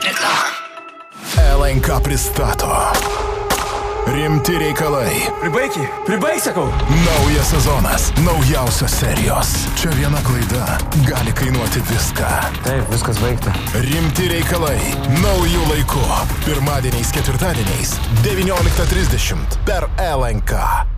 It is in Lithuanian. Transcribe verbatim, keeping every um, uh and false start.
Reklama. L N K pristato Rimti reikalai. Pribaiki, pribaik, sakau. Naujas sezonas, naujausios serijos. Čia viena klaida gali kainuoti viską. Taip, viskas baigta. Rimti reikalai. Naujų laikų. Pirmadieniais, ketvirtadieniais, devynioliktą trisdešimt per L N K.